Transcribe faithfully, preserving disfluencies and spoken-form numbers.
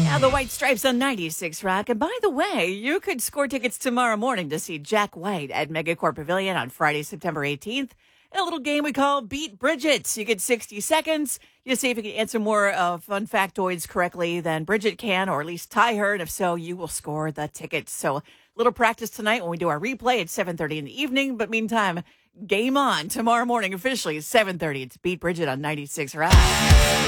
Now the White Stripes on ninety-six Rock. And by the way, you could score tickets tomorrow morning to see Jack White at Megacorp Pavilion on Friday, September eighteenth. A little game we call Beat Bridget. You get sixty seconds. You see if you can answer more uh, fun factoids correctly than Bridget can, or at least tie her. And if so, you will score the tickets. So a little practice tonight when we do our replay at seven thirty in the evening. But meantime, game on tomorrow morning officially at seven thirty. It's Beat Bridget on ninety-six Rock.